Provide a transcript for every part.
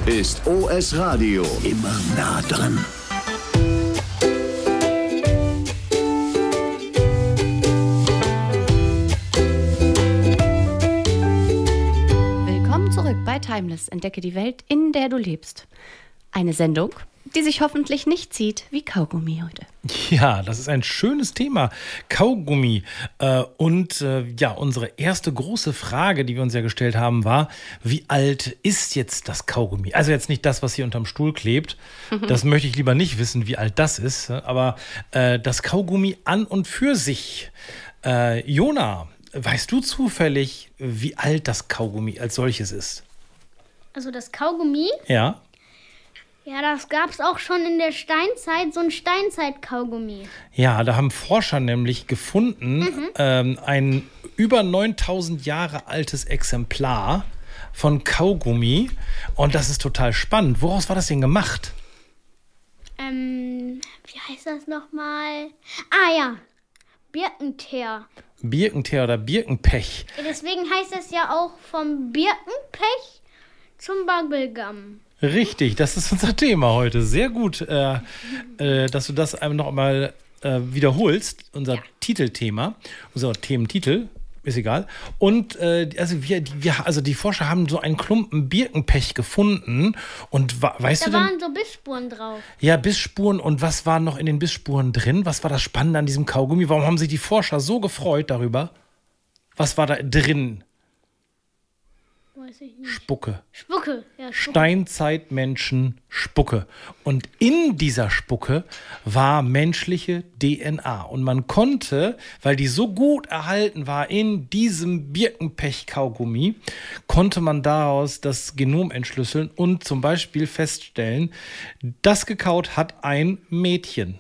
ist OS Radio. Immer nah dran. Willkommen zurück bei Timeless. Entdecke die Welt, in der du lebst. Eine Sendung, die sich hoffentlich nicht zieht wie Kaugummi heute. Ja, das ist ein schönes Thema, Kaugummi. Unsere erste große Frage, die wir uns ja gestellt haben, war, wie alt ist jetzt das Kaugummi? Also jetzt nicht das, was hier unterm Stuhl klebt. Das möchte ich lieber nicht wissen, wie alt das ist. Aber das Kaugummi an und für sich. Jona, weißt du zufällig, wie alt das Kaugummi als solches ist? Also das Kaugummi? Ja. Ja, das gab es auch schon in der Steinzeit, so ein Steinzeit-Kaugummi. Ja, da haben Forscher nämlich gefunden, ein über 9000 Jahre altes Exemplar von Kaugummi. Und das ist total spannend. Woraus war das denn gemacht? Wie heißt das nochmal? Ah ja, Birkenteer. Birkenteer oder Birkenpech. Ja, deswegen heißt es ja auch vom Birkenpech zum Bubblegum. Richtig, das ist unser Thema heute. Sehr gut, dass du das einmal noch mal wiederholst. Unser Titelthema, unser Thementitel, ist egal. Und die Forscher haben so einen Klumpen Birkenpech gefunden. Und weißt du Da denn? waren so Bissspuren drauf. Ja, Bissspuren. Und was war noch in den Bissspuren drin? Was war das Spannende an diesem Kaugummi? Warum haben sich die Forscher so gefreut darüber? Was war da drin? Weiß ich nicht. Spucke. Spucke, ja. Spucke. Steinzeitmenschen Spucke. Und in dieser Spucke war menschliche DNA. Und man konnte, weil die so gut erhalten war in diesem Birkenpech-Kaugummi, konnte man daraus das Genom entschlüsseln und zum Beispiel feststellen, das gekaut hat ein Mädchen.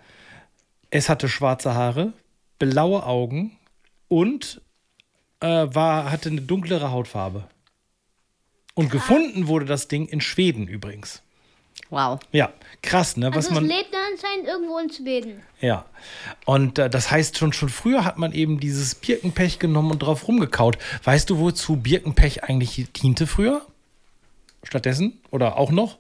Es hatte schwarze Haare, blaue Augen und hatte eine dunklere Hautfarbe. Und gefunden wurde das Ding in Schweden übrigens. Wow. Ja, krass, ne? Also es lebt dann anscheinend irgendwo in Schweden. Ja, und das heißt, schon früher hat man eben dieses Birkenpech genommen und drauf rumgekaut. Weißt du, wozu Birkenpech eigentlich diente früher? Stattdessen? Oder auch noch?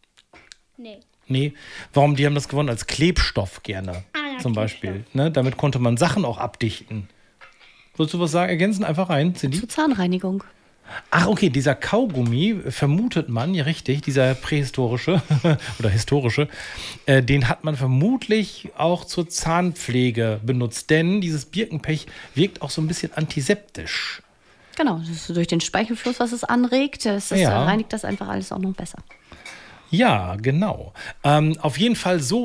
Nee. Warum? Die haben das gewonnen als Klebstoff gerne, zum Beispiel. Ne? Damit konnte man Sachen auch abdichten. Willst du was sagen? Ergänzen einfach rein, Cindy? Zur Zahnreinigung. Ach, okay, dieser Kaugummi, vermutet man, ja richtig, dieser prähistorische oder historische, den hat man vermutlich auch zur Zahnpflege benutzt, denn dieses Birkenpech wirkt auch so ein bisschen antiseptisch. Genau, das ist durch den Speichelfluss, was es anregt, reinigt das einfach alles auch noch besser. Ja, genau. Auf jeden Fall so